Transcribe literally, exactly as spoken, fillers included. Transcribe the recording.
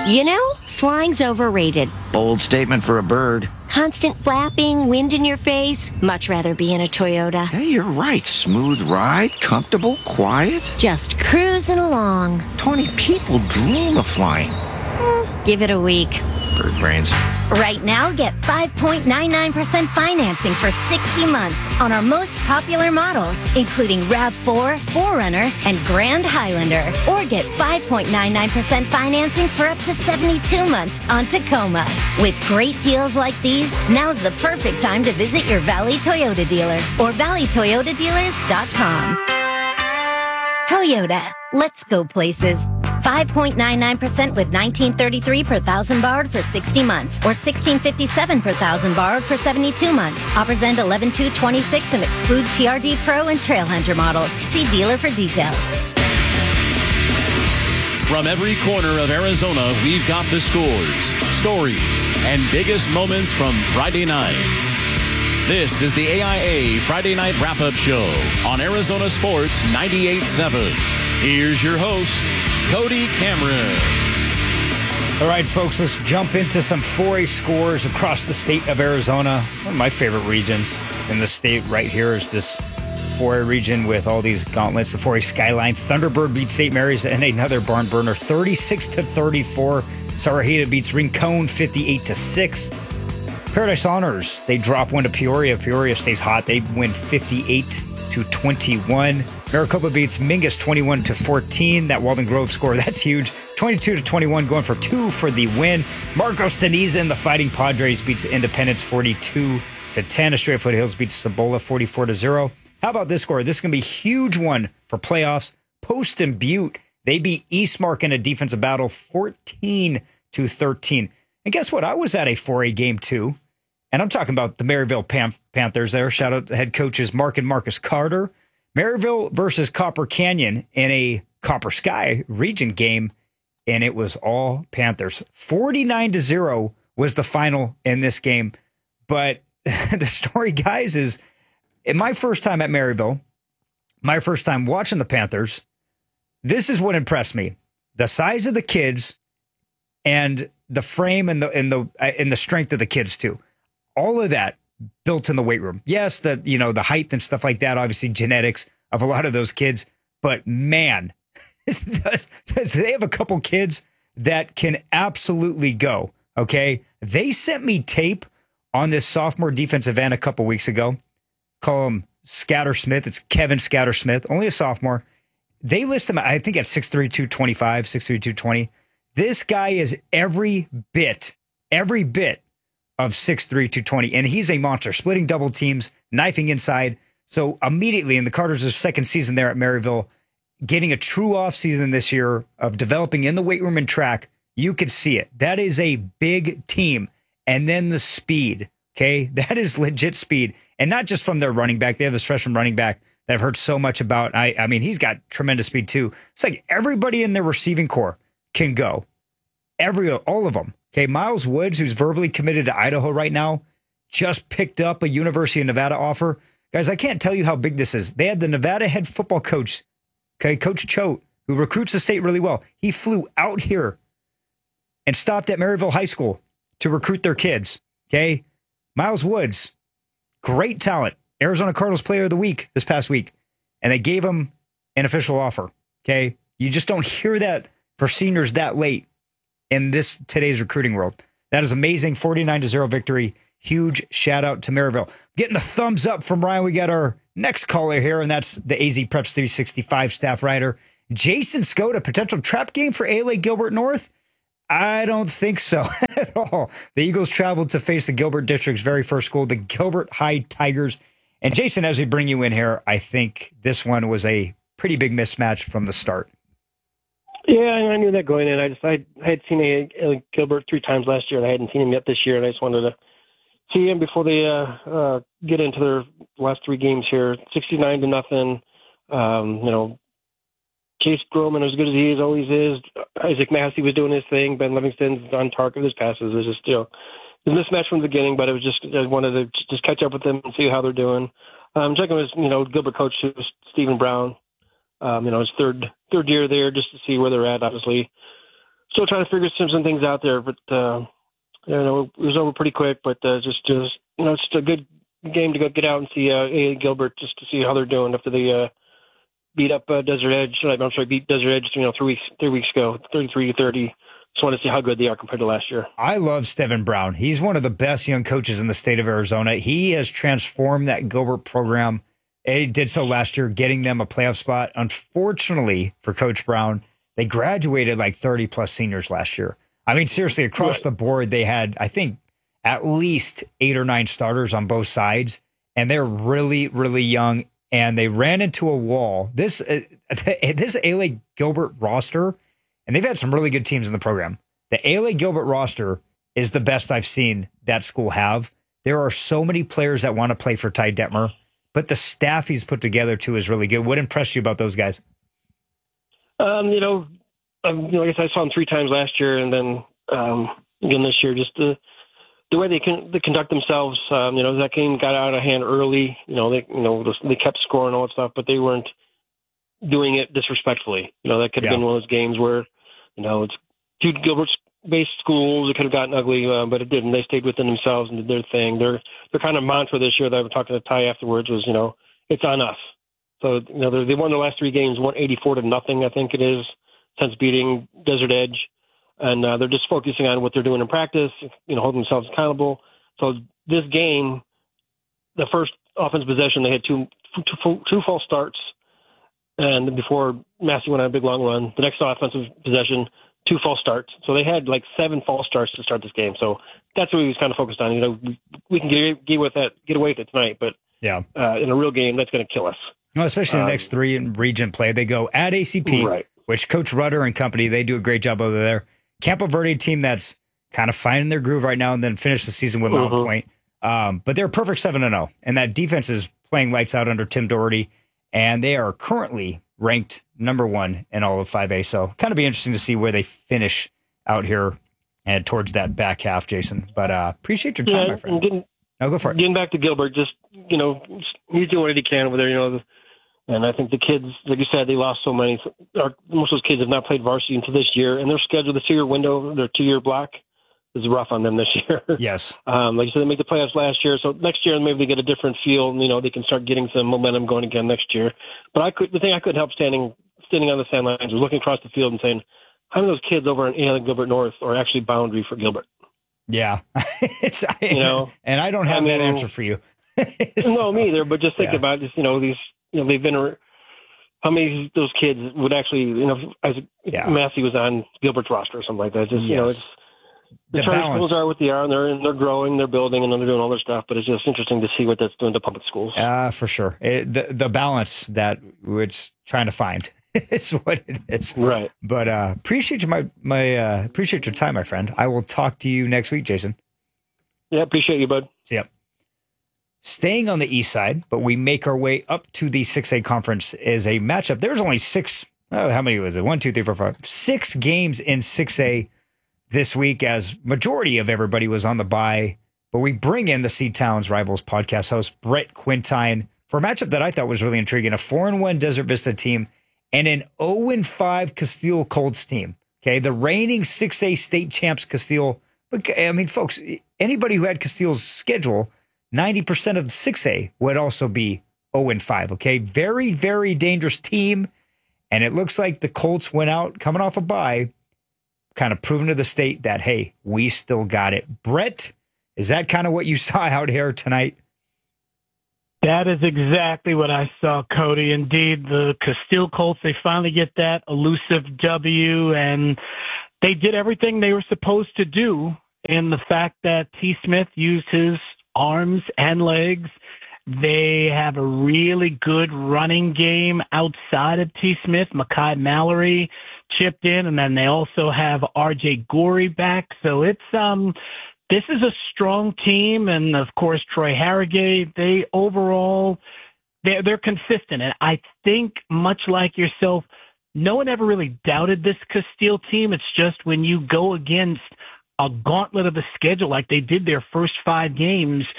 You know, flying's overrated. Bold statement for a bird. Constant flapping, wind in your face. Much rather be in a Toyota. Hey, you're right. Smooth ride, comfortable, quiet. Just cruising along. twenty people dream of flying. Give it a week. Bird brains. Right now, get five point nine nine percent financing for sixty months on our most popular models, including RAV four, four runner, and Grand Highlander. Or get five point nine nine percent financing for up to seventy-two months on Tacoma. With great deals like these, now's the perfect time to visit your Valley Toyota dealer or valley toyota dealers dot com. Toyota, let's go places. five point nine nine percent with nineteen thirty-three per thousand borrowed for sixty months or sixteen fifty-seven per thousand borrowed for seventy-two months. Offers end eleven two twenty-six and exclude T R D Pro and Trailhunter models. See dealer for details. From every corner of Arizona, we've got the scores, stories, and biggest moments from Friday night. This is the A I A Friday Night Wrap-Up Show on Arizona Sports ninety-eight point seven. Here's your host, Cody Cameron. All right, folks, let's jump into some four A scores across the state of Arizona. One of my favorite regions in the state right here is this four A region with all these gauntlets. The four A Skyline. Thunderbird beats Saint Mary's and another barn burner, thirty-six to thirty-four. Sarahita beats Rincon, fifty-eight to six. Paradise Honors, they drop one to Peoria. Peoria stays hot. They win fifty-eight to twenty-one. Maricopa beats Mingus twenty-one to fourteen. That Walden Grove score, that's huge. twenty-two to twenty-one, going for two for the win. Marcos Deniza and the Fighting Padres beats Independence forty-two to ten. Estrella Foothills beats Cibola forty-four to zero. How about this score? This is going to be a huge one for playoffs. Post and Butte, they beat Eastmark in a defensive battle fourteen to thirteen. And guess what? I was at a four A game too. And I'm talking about the Maryville Pan- Panthers there. Shout out to head coaches Mark and Marcus Carter. Maryville versus Copper Canyon in a Copper Sky region game, and it was all Panthers. forty-nine to zero was the final in this game. But the story, guys, is in my first time at Maryville, my first time watching the Panthers, this is what impressed me. The size of the kids and the frame and the and the and the strength of the kids too. All of that built in the weight room. Yes, the you know the height and stuff like that. Obviously, genetics of a lot of those kids. But man, does, does they have a couple kids that can absolutely go. Okay, they sent me tape on this sophomore defensive end a couple weeks ago. Call him Scatter Smith. It's Kevin Scatter Smith, only a sophomore. They list him, I think, at six three, two twenty-five, six three, two twenty. This guy is every bit, every bit of six three, two twenty, and he's a monster, splitting double teams, knifing inside. So immediately in the Carters' second season there at Maryville, getting a true offseason this year of developing in the weight room and track, you could see it. That is a big team. And then the speed, okay? That is legit speed. And not just from their running back. They have this freshman running back that I've heard so much about. I, I mean, he's got tremendous speed too. It's like everybody in their receiving core can go. Every, all of them. Okay, Miles Woods, who's verbally committed to Idaho right now, just picked up a University of Nevada offer. Guys, I can't tell you how big this is. They had the Nevada head football coach, okay, Coach Choate, who recruits the state really well. He flew out here and stopped at Maryville High School to recruit their kids, okay? Miles Woods, great talent. Arizona Cardinals Player of the Week this past week. And they gave him an official offer, okay? You just don't hear that for seniors that late in this today's recruiting world. That is amazing. forty-nine to zero victory. Huge shout out to Maryville. Getting the thumbs up from Ryan. We got our next caller here, and that's the A Z Preps three sixty-five staff writer, Jason Skoda. Potential trap game for A L A Gilbert North? I don't think so at all. The Eagles traveled to face the Gilbert District's very first school, the Gilbert High Tigers. And Jason, as we bring you in here, I think this one was a pretty big mismatch from the start. Yeah, I knew that going in. I just I, I had seen a, a Gilbert three times last year, and I hadn't seen him yet this year, and I just wanted to see him before they uh, uh, get into their last three games here. sixty-nine to nothing. Um, you know, Case Groman, as good as he is, always is. Isaac Massey was doing his thing. Ben Livingston's on target with his passes. It was just, you know, it was a mismatch from the beginning, but it was just, I wanted to just catch up with them and see how they're doing. Um, checking with, you know, Gilbert coach Stephen Brown. Um, you know, his third third year there, just to see where they're at. Obviously, still trying to figure some, some things out there, but uh, you know, it was over pretty quick. But uh, just, just you know, it's just a good game to go get out and see uh, A A Gilbert just to see how they're doing after they uh, beat up uh, Desert Edge. I'm sorry, beat Desert Edge, you know, three weeks three weeks ago, thirty-three to thirty. Just want to see how good they are compared to last year. I love Steven Brown. He's one of the best young coaches in the state of Arizona. He has transformed that Gilbert program. He did so last year, getting them a playoff spot. Unfortunately for Coach Brown, they graduated like thirty plus seniors last year. I mean, seriously, across right. the board, they had, I think, at least eight or nine starters on both sides, and they're really, really young, and they ran into a wall. This, uh, this A L A Gilbert roster, and they've had some really good teams in the program. The A L A Gilbert roster is the best I've seen that school have. There are so many players that want to play for Ty Detmer, but the staff he's put together too is really good. What impressed you about those guys? Um, you know, um, you know, I guess I saw them three times last year, and then um, again this year. Just the the way they can they conduct themselves. Um, you know, that game got out of hand early. You know, they you know they kept scoring and all that stuff, but they weren't doing it disrespectfully. You know, that could have Yeah. been one of those games where, you know, it's two Gilbert-based schools. It could have gotten ugly, uh, but it didn't. They stayed within themselves and did their thing. Their their kind of mantra this year that I was talking to Ty afterwards was, you know, it's on us. So, you know, they won the last three games, one eighty-four to nothing, I think it is, since beating Desert Edge. And uh, they're just focusing on what they're doing in practice, you know, holding themselves accountable. So this game, the first offensive possession, they had two two, two false starts. And before Massey went on a big long run, the next offensive possession, two false starts. So they had like seven false starts to start this game. So that's what he was kind of focused on. You know, we, we can get, get with that, get away with it tonight, but Yeah. uh, in a real game, that's going to kill us. Well, especially the Um, next three in region play. They go at A C P, Right. which Coach Rudder and company, they do a great job over there. Campo Verde team that's kind of finding their groove right now and then finish the season with Mount Mhm. Point. Um, but they're a perfect seven and oh. And that defense is playing lights out under Tim Doherty. And they are currently ranked number one in all of five A. So kind of be interesting to see where they finish out here and towards that back half, Jason. But uh, appreciate your time, Yeah, my and friend. getting, No, go for it. getting back to Gilbert, just, you know, he's doing what he can over there, you know. And I think the kids, like you said, they lost so many. Our, most of those kids have not played varsity until this year, and their schedule, the two-year window, their two-year block, is rough on them this year. Yes. Um, like you said, they made the playoffs last year, so next year maybe they get a different feel. And, you know, they can start getting some momentum going again next year. But I could, the thing I couldn't help standing standing on the sidelines was looking across the field and saying, how many of those kids over in A L A Gilbert North are actually boundary for Gilbert? Yeah. it's, I, You know, and I don't have I that mean, answer for you. No, me either. But just think yeah. about just, you know, these, you know, they've been. How many of those kids would actually, you know, as Yeah. Massey was on Gilbert's roster or something like that? Just, you know, Yes. it's the, The charter balance. schools are what they are, and they're and they're growing, they're building, and they're doing all their stuff. But it's just interesting to see what that's doing to public schools. Uh, for sure. It, the the balance that we're trying to find is what it is. Right. But uh, appreciate you, my my uh, appreciate your time, my friend. I will talk to you next week, Jason. Yeah, appreciate you, bud. See ya. Staying on the east side, but we make our way up to the six A conference is a matchup. There's only six. Oh, how many was it? One, two, three, four, five. Six games in six A this week, as majority of everybody was on the bye. But we bring in the Seed Towns Rivals podcast host, Brett Quintine, for a matchup that I thought was really intriguing. A four and one Desert Vista team and an oh and five Castile Colts team. Okay, the reigning six A state champs Castile. But I mean, folks, anybody who had Castile's schedule, ninety percent of six A would also be oh and five. Okay, very, very dangerous team. And it looks like the Colts went out coming off a bye, kind of proving to the state that, hey, we still got it. Brett, is that kind of what you saw out here tonight? That is exactly what I saw, Cody. Indeed, the Castile Colts, they finally get that elusive W, and they did everything they were supposed to do. In the fact that T. Smith used his arms and legs. They have a really good running game outside of T. Smith. Makai Mallory chipped in, and then they also have R J Gorey back. So it's um, this is a strong team, and of course Troy Harrogate. They overall they're they're consistent, and I think much like yourself, no one ever really doubted this Castile team. It's just when you go against a gauntlet of a schedule like they did their first five games,